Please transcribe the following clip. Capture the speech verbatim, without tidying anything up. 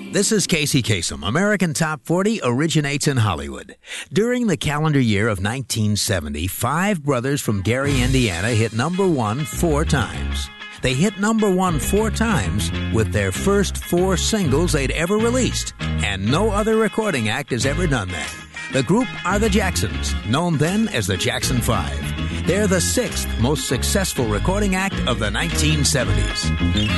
This is Casey Kasem. American Top forty originates in Hollywood. During the calendar year of nineteen seventy, five brothers from Gary, Indiana hit number one four times. They hit number one four times with their first four singles they'd ever released, and no other recording act has ever done that. The group are the Jacksons, known then as the Jackson Five. They're the sixth most successful recording act of the nineteen seventies.